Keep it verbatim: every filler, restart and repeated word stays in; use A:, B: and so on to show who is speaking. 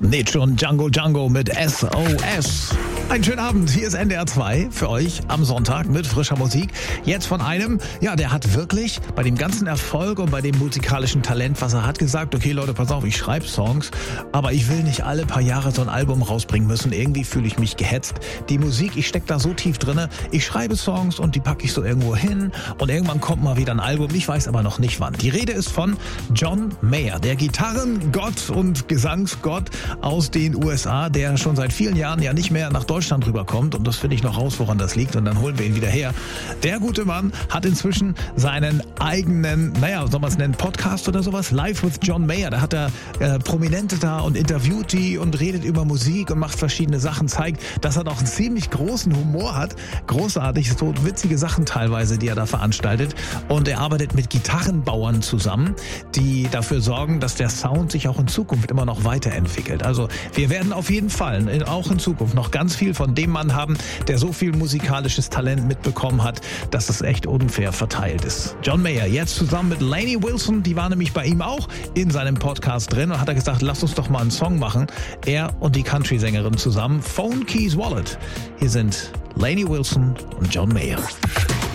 A: Nitsch und Django Django mit S O S. Einen schönen Abend, hier ist N D R zwei für euch am Sonntag mit frischer Musik. Jetzt von einem, ja, der hat wirklich bei dem ganzen Erfolg und bei dem musikalischen Talent, was er hat, gesagt, okay Leute, pass auf, ich schreibe Songs, aber ich will nicht alle paar Jahre so ein Album rausbringen müssen. Irgendwie fühle ich mich gehetzt. Die Musik, ich stecke da so tief drinne. Ich schreibe Songs und die packe ich so irgendwo hin und irgendwann kommt mal wieder ein Album. Ich weiß aber noch nicht wann. Die Rede ist von John Mayer, der Gitarrengott und Gesangsgott aus den U S A, der schon seit vielen Jahren ja nicht mehr nach Deutschland rüberkommt. Und das finde ich noch raus, woran das liegt. Und dann holen wir ihn wieder her. Der gute Mann hat inzwischen seinen eigenen, naja, soll man es nennen, Podcast oder sowas, Live with John Mayer. Da hat er äh, Prominente da und interviewt die und redet über Musik und macht verschiedene Sachen, zeigt, dass er doch einen ziemlich großen Humor hat. Großartig, so witzige Sachen teilweise, die er da veranstaltet. Und er arbeitet mit Gitarrenbauern zusammen, die dafür sorgen, dass der Sound sich auch in Zukunft immer noch weiterentwickelt. Also wir werden auf jeden Fall auch in Zukunft noch ganz viel von dem Mann haben, der so viel musikalisches Talent mitbekommen hat, dass es echt unfair verteilt ist. John Mayer jetzt zusammen mit Lainey Wilson, die war nämlich bei ihm auch in seinem Podcast drin und hat er gesagt, lass uns doch mal einen Song machen. Er und die Country-Sängerin zusammen, Phone Keys Wallet. Hier sind Lainey Wilson und John Mayer.